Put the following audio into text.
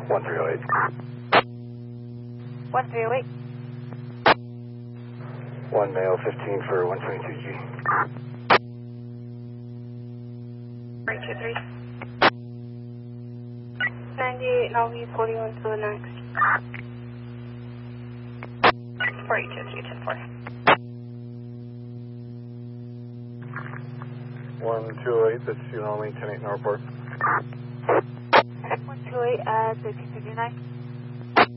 1308. 1308. 1 male 15 for 122G. 323. 98 LV 41 to the next. 423, 10-4. 1208, that's you only 10-8 in our report. 128 at 1559.